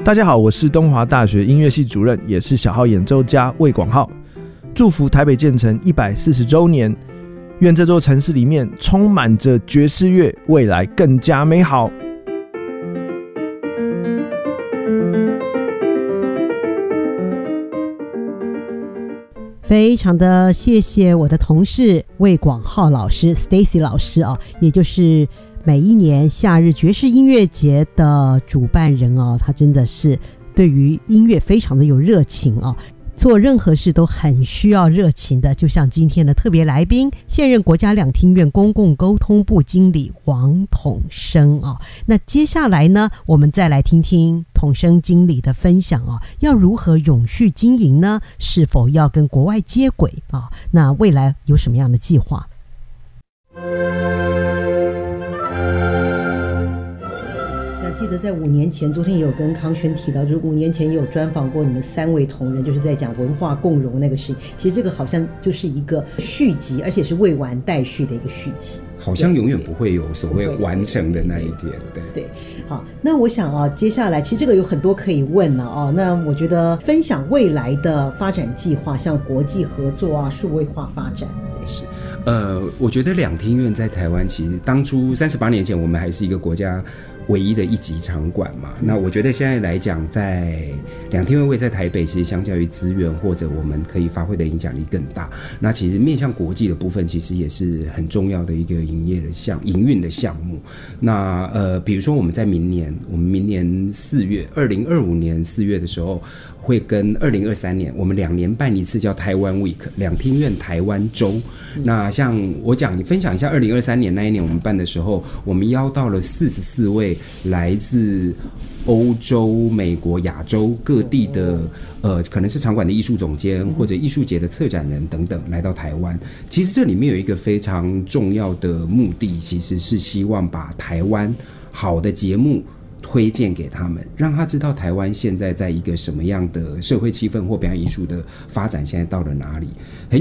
大家好，我是东华大学音乐系主任，也是小号演奏家魏广浩。祝福台北建成140周年，愿这座城市里面充满着爵士乐，未来更加美好。 非常的谢谢我的同事魏广浩老师 Stacy 老师啊，也就是每一年夏日爵士音乐节的主办人哦，他真的是对于音乐非常的有热情哦，做任何事都很需要热情的，就像今天的特别来宾，现任国家两厅院公共沟通部经理王统生哦。那接下来呢，我们再来听听统生经理的分享哦，要如何永续经营呢？是否要跟国外接轨啊？那未来有什么样的计划？记得在5年前，昨天也有跟康轩提到，就是5年前也有专访过你们3位同仁，就是在讲文化共融那个事。其实这个好像就是一个续集，而且是未完待续的一个续集， 好像永远不会有所谓完成的那一点。 对，好，那我想啊，接下来其实这个有很多可以问了哦。那我觉得分享未来的发展计划，像国际合作啊、数位化发展。 是，我觉得两厅院在台湾，其实当初38年前，我们还是一个国家唯一的一级场馆嘛。那我觉得现在来讲，在两厅院位在台北，其实相较于资源或者我们可以发挥的影响力更大。那其实面向国际的部分，其实也是很重要的一个营运的项目。那比如说我们明年4月，2025年4月的时候，会跟2023年我们2年办一次叫台湾 Week 两厅院台湾周。那像我分享一下2023年那一年我们办的时候，我们邀到了44位来自欧洲、美国、亚洲各地的可能是场馆的艺术总监或者艺术节的策展人等等来到台湾。其实这里面有一个非常重要的目的，其实是希望把台湾好的节目推荐给他们，让他知道台湾现在在一个什么样的社会气氛或表演艺术的发展现在到了哪里。